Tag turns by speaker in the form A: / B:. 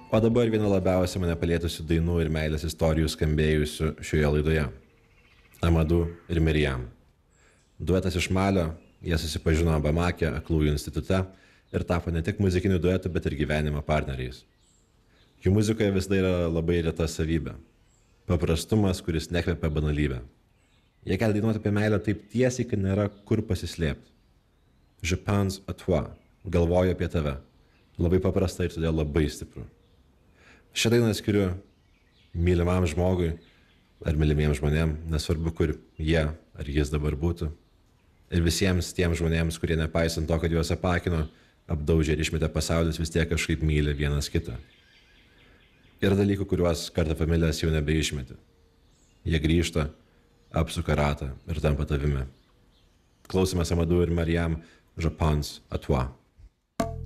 A: O dabar viena labiausiai mane palietusių dainų ir meilės istorijų skambėjusių šioje laidoje. Amadou ir Miriam. Duetas iš Malio, jie susipažino Bamake, Aklųjų institute ir tapo ne tik muzikiniu duetu, bet ir gyvenimo partneriais. Jų muzikoje vis dar yra labai reta savybė. Paprastumas, kuris nekvepia banalybę. Jie gali dainuoti apie meilę taip tiesiai, kad nėra kur pasislėpti. Je pense à toi. Galvoju apie tave. Labai paprasta ir todėl labai stipru. Šią dainą skiriu mylimam žmogui ar mylimiems žmonėms, nesvarbu, kur jie ar jis dabar būtų. Ir visiems tiems žmonėms, kurie nepaisant to, kad juos apakino, apdaužė ir išmetė pasaulis, vis tiek kažkaip myli vienas kitą. Yra dalykų, kuriuos kartą pamilęs jau nebeišmeti. Jie grįžta, apsuka ratą ir tampa tavimi. Klausomės Amadou ir Miriam, Je pense à toi.